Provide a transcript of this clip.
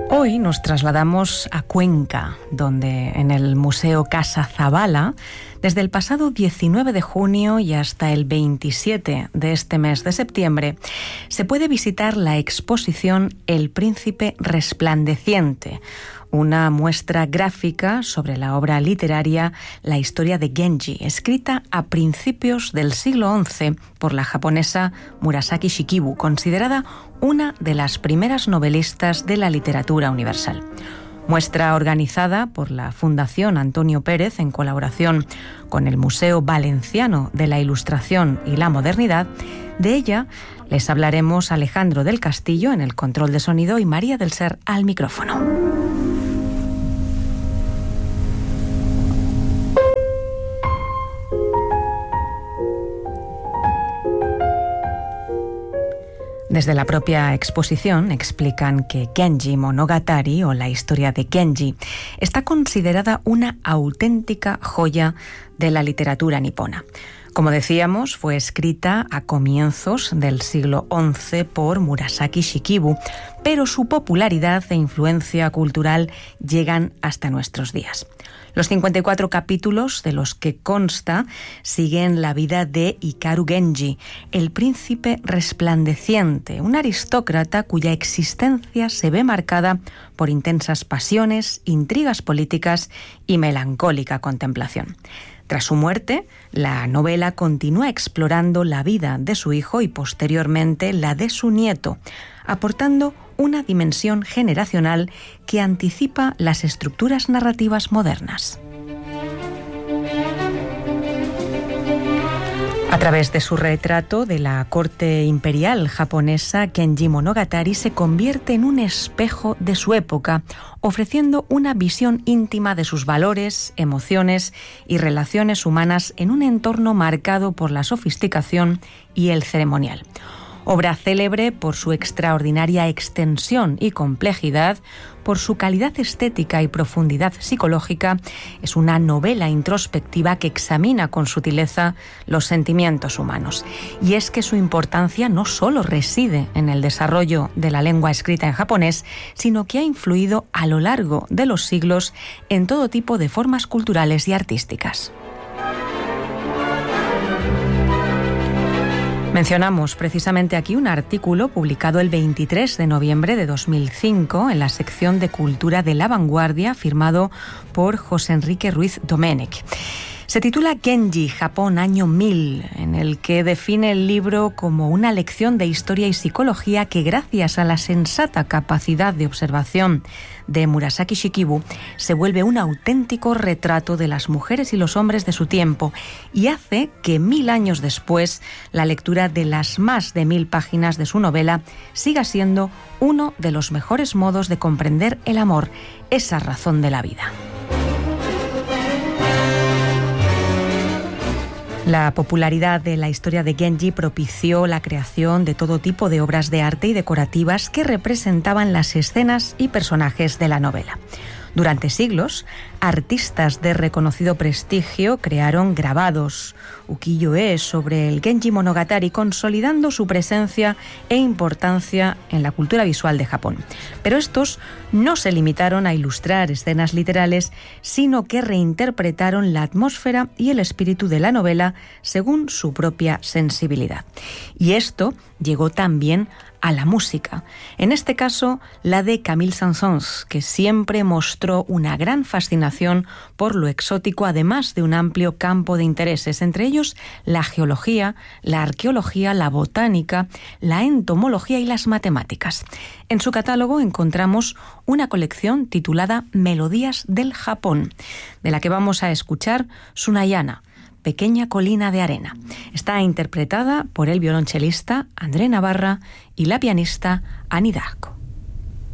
Hoy nos trasladamos a Cuenca, donde en el Museo Casa Zabala, desde el pasado 19 de junio y hasta el 27 de este mes de septiembre, se puede visitar la exposición El Príncipe Resplandeciente, una muestra gráfica sobre la obra literaria La historia de Genji, escrita a principios del siglo XI por la japonesa Murasaki Shikibu, considerada una de las primeras novelistas de la literatura universal. Muestra organizada por la Fundación Antonio Pérez en colaboración con el Museo Valenciano de la Ilustración y la Modernidad. De ella les hablaremos Alejandro del Castillo en el control de sonido y María del Ser al micrófono. Desde la propia exposición explican que Genji Monogatari, o la historia de Genji, está considerada una auténtica joya de la literatura nipona. Como decíamos, fue escrita a comienzos del siglo XI por Murasaki Shikibu, pero su popularidad e influencia cultural llegan hasta nuestros días. Los 54 capítulos de los que consta siguen la vida de Hikaru Genji, el príncipe resplandeciente, un aristócrata cuya existencia se ve marcada por intensas pasiones, intrigas políticas y melancólica contemplación. Tras su muerte, la novela continúa explorando la vida de su hijo y posteriormente la de su nieto, aportando una dimensión generacional que anticipa las estructuras narrativas modernas. A través de su retrato de la corte imperial japonesa, Genji Monogatari se convierte en un espejo de su época, ofreciendo una visión íntima de sus valores, emociones y relaciones humanas en un entorno marcado por la sofisticación y el ceremonial. Obra célebre por su extraordinaria extensión y complejidad, por su calidad estética y profundidad psicológica, es una novela introspectiva que examina con sutileza los sentimientos humanos. Y es que su importancia no solo reside en el desarrollo de la lengua escrita en japonés, sino que ha influido a lo largo de los siglos en todo tipo de formas culturales y artísticas. Mencionamos precisamente aquí un artículo publicado el 23 de noviembre de 2005 en la sección de Cultura de La Vanguardia, firmado por José Enrique Ruiz Domènech. Se titula Genji, Japón, año 1000, en el que define el libro como una lección de historia y psicología que, gracias a la sensata capacidad de observación de Murasaki Shikibu, se vuelve un auténtico retrato de las mujeres y los hombres de su tiempo y hace que 1000 años después la lectura de las más de 1000 páginas de su novela siga siendo uno de los mejores modos de comprender el amor, esa razón de la vida. La popularidad de la historia de Genji propició la creación de todo tipo de obras de arte y decorativas que representaban las escenas y personajes de la novela. Durante siglos, artistas de reconocido prestigio crearon grabados, ukiyo-e, sobre el Genji Monogatari, consolidando su presencia e importancia en la cultura visual de Japón. Pero estos no se limitaron a ilustrar escenas literales, sino que reinterpretaron la atmósfera y el espíritu de la novela según su propia sensibilidad. Y esto llegó también a la música, en este caso la de Camille Saint-Saëns, que siempre mostró una gran fascinación por lo exótico, además de un amplio campo de intereses, entre ellos la geología, la arqueología, la botánica, la entomología y las matemáticas. En su catálogo encontramos una colección titulada Melodías del Japón, de la que vamos a escuchar Tsunayana, Pequeña colina de arena. Está interpretada por el violonchelista André Navarra y la pianista Annie Darko.